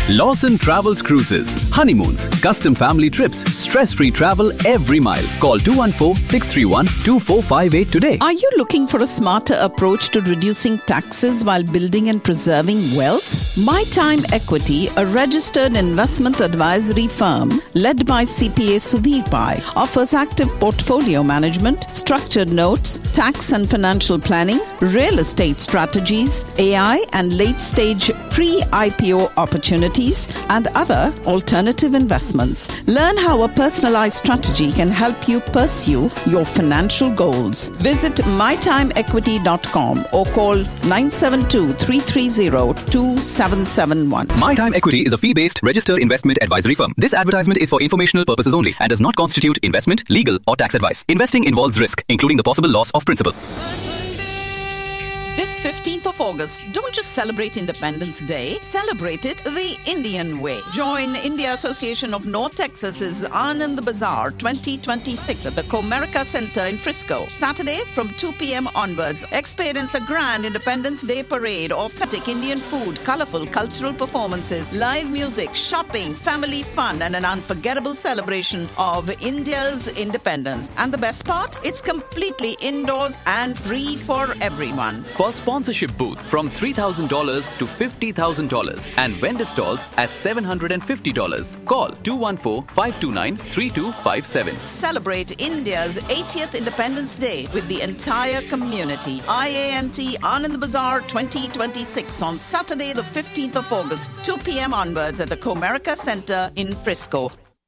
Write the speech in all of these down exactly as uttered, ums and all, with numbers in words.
Lawson Travels Cruises. Honeymoons, custom family trips, stress-free travel every mile. Call two one four, six three one, two four five eight today. Are you looking for a smarter approach to reducing taxes while building and preserving wealth? My Time Equity, a registered investment advisory firm led by C P A Sudhir Pai, offers active portfolio management, structured notes, tax and financial planning, real estate strategies, A I and late-stage pre-I P O opportunities, and other alternative investments. Learn how a personalized strategy can help you pursue your financial goals. Visit my time equity dot com or call nine seven two, three three zero, two seven seven one. My Time Equity is a fee-based registered investment advisory firm. This advertisement is for informational purposes only and does not constitute investment, legal, or tax advice. Investing involves risk, including the possible loss of principal. This fifteenth of August, don't just celebrate Independence Day, celebrate it the Indian way. Join India Association of North Texas's Anand Bazaar twenty twenty-six at the Comerica Center in Frisco. Saturday from two p.m. onwards, experience a grand Independence Day parade, authentic Indian food, colorful cultural performances, live music, shopping, family fun, and an unforgettable celebration of India's independence. And the best part? It's completely indoors and free for everyone. For sponsorship booth from three thousand dollars to fifty thousand dollars and vendor stalls at seven hundred fifty dollars. Call two one four, five two nine, three two five seven. Celebrate India's eightieth Independence Day with the entire community. I A N T Anand Bazaar twenty twenty-six on Saturday the fifteenth of August, two p.m. onwards at the Comerica Center in Frisco.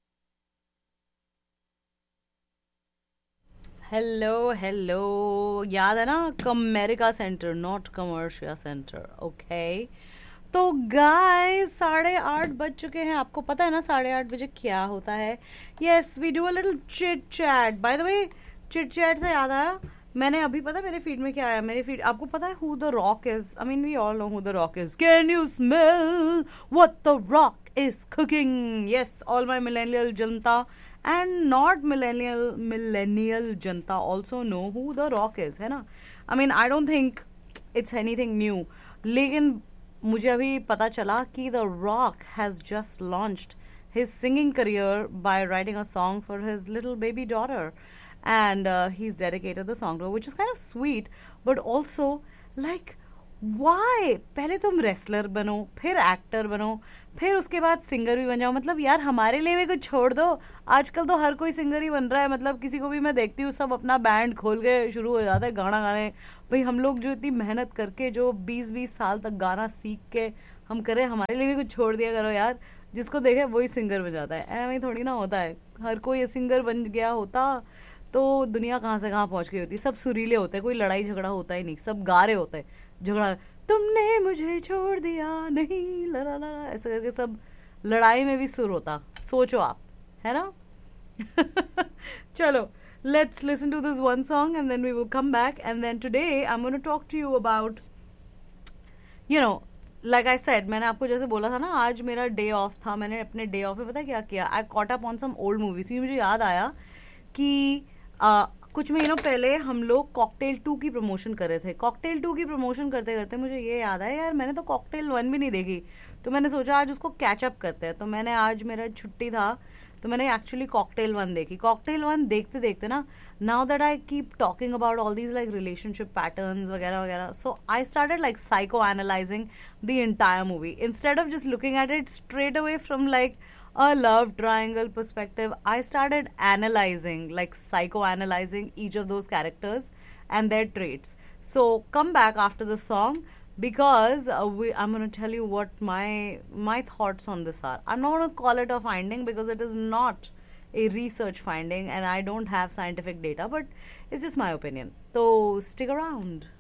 Hello hello याद है ना कमेरिका centre not commercial centre okay तो guys साढ़े आठ बज चुके हैं आपको पता है ना साढ़े आठ बजे क्या होता है yes we do a little chit chat by the way chit chat से याद आया मैंने अभी पता मेरे फीड में क्या आया मेरे फीड आपको पता है who the rock is I mean we all know who the rock is can you smell what the rock is cooking yes all my millennial Janata and not millennial millennial janta also know who the rock is है ना I mean I don't think it's anything new लेकिन मुझे अभी पता चला कि the rock has just launched his singing career by writing a song for his little baby daughter and uh, he's dedicated the song to her which is kind of sweet but also like why पहले तुम wrestler बनो फिर actor बनो फिर उसके बाद singer भी बन जाओ मतलब यार हमारे लिए भी कुछ छोड़ दो आजकल तो हर कोई सिंगर ही बन रहा है मतलब किसी को भी मैं देखती हूँ सब अपना बैंड खोल के शुरू हो जाता है गाना गाने भाई हम लोग जो इतनी मेहनत करके जो बीस बीस साल तक गाना सीख के हम करें हमारे लिए भी कुछ छोड़ दिया करो यार जिसको देखे वही सिंगर बन जाता है ऐਵੇਂ थोड़ी ना होता है हर कोई सिंगर बन गया होता तो दुनिया कहाँ से कहाँ पहुँच गई होती सब सुरीले होते कोई लड़ाई झगड़ा होता ही नहीं सब गा रहे होते झगड़ा तुमने मुझे छोड़ दिया नहीं ला ला ला ऐसा करके सब लड़ाई में भी सुर होता सोचो आप है ना चलो let's listen to this one song and then we will come back and then today I'm going to talk to you about you know like I said मैंने आपको जैसे बोला था ना आज मेरा डे ऑफ था मैंने अपने डे ऑफ में पता क्या किया I caught up on some old movies मुझे याद आया कि uh, कुछ महीनों पहले हम लोग कॉकटेल टू की प्रमोशन कर रहे थे कॉकटेल टू की प्रमोशन करते करते मुझे ये याद आया यार मैंने तो कॉकटेल वन भी नहीं देखी तो मैंने सोचा आज उसको कैच अप करते हैं तो मैंने आज मेरा छुट्टी था तो मैंने एक्चुअली कॉकटेल वन देखी कॉकटेल वन देखते देखते ना now that I keep talking about all these like relationship patterns वगैरह वगैरह सो I started like psycho analysing the entire movie instead of just looking at it straight away from like a love triangle perspective, I started analyzing, like psychoanalyzing each of those characters and their traits. So come back after the song because uh, we, I'm going to tell you what my my thoughts on this are. I'm not going to call it a finding because it is not a research finding and I don't have scientific data, but it's just my opinion. So stick around.